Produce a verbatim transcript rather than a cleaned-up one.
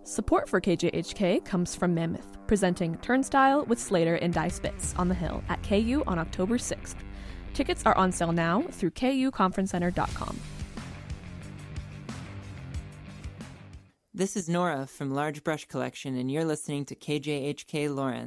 Support for K J H K comes from Mammoth, presenting Turnstile with Slater and Die Spitz on the Hill at K U on October sixth. Tickets are on sale now through K U conference center dot com. This is Nora from Large Brush Collection, and you're listening to K J H K Lawrence.